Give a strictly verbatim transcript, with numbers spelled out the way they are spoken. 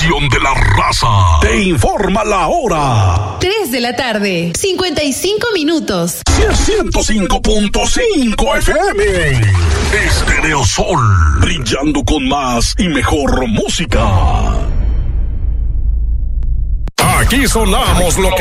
estación de la raza. Te informa la hora. tres de la tarde, cincuenta y cinco minutos. ciento cinco punto cinco F M. Estéreo Sol, brillando con más y mejor música. Aquí sonamos lo que